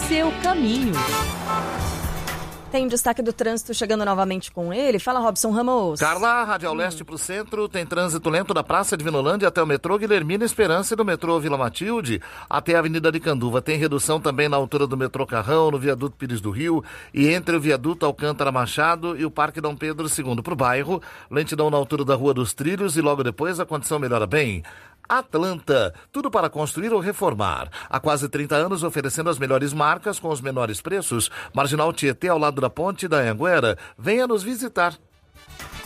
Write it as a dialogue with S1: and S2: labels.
S1: seu caminho. Tem destaque do trânsito chegando novamente com ele. Fala, Robson Ramos.
S2: Carla, Radial Leste para o centro, tem trânsito lento da Praça de Vinolândia até o metrô Guilhermina Esperança e do metrô Vila Matilde até a Avenida de Canduva. Tem redução também na altura do metrô Carrão, no viaduto Pires do Rio e entre o viaduto Alcântara Machado e o Parque Dom Pedro II para o bairro. Lentidão na altura da Rua dos Trilhos e logo depois a condição melhora bem. Atlanta, tudo para construir ou reformar. Há quase 30 anos oferecendo as melhores marcas com os menores preços. Marginal Tietê ao lado da ponte da Anhanguera. Venha nos visitar.